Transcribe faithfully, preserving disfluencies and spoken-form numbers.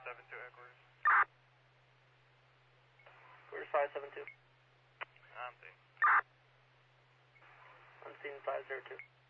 seven two headquarters. Where's five seven two? I'm seeing. I'm seeing five zero two.